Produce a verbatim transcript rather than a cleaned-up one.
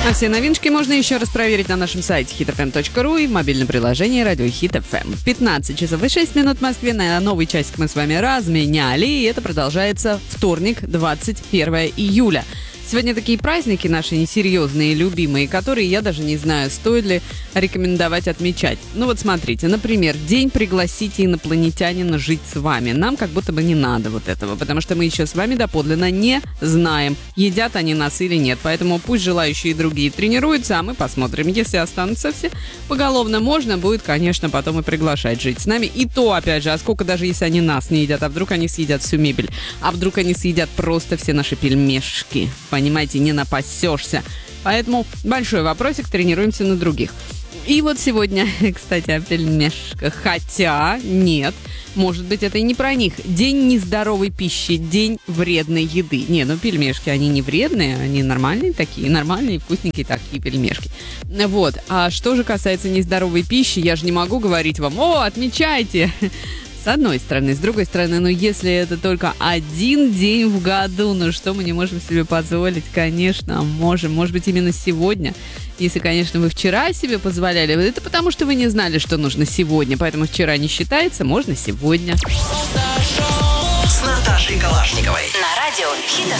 А все новиночки можно еще раз проверить на нашем сайте хит эф эм точка ру и в мобильном приложении радио Хит эф эм. пятнадцать часов и шесть минут в Москве. На новый часик мы с вами разменяли, и это продолжается вторник, двадцать первое июля. Сегодня такие праздники наши несерьезные, любимые, которые я даже не знаю, стоит ли рекомендовать отмечать. Ну вот смотрите, например, день пригласите инопланетянина жить с вами. Нам как будто бы не надо вот этого, потому что мы еще с вами доподлинно не знаем, едят они нас или нет. Поэтому пусть желающие другие тренируются, а мы посмотрим. Если останутся все поголовно, можно будет, конечно, потом и приглашать жить с нами. И то, опять же, а сколько даже если они нас не едят, а вдруг они съедят всю мебель, а вдруг они съедят просто все наши пельмешки. Понимаете, не напасешься. Поэтому большой вопросик, тренируемся на других. И вот сегодня, кстати, о пельмешках. Хотя, нет, может быть, это и не про них. День нездоровой пищи, день вредной еды. Не, ну пельмешки, они не вредные, они нормальные такие, нормальные, вкусненькие такие пельмешки. Вот. А что же касается нездоровой пищи, я же не могу говорить вам: о, отмечайте! С одной стороны. С другой стороны, ну если это только один день в году, ну что мы не можем себе позволить? Конечно, можем. Может быть, именно сегодня. Если, конечно, вы вчера себе позволяли, это потому, что вы не знали, что нужно сегодня. Поэтому вчера не считается, можно сегодня. С Наташей Калашниковой. На радио Хит эф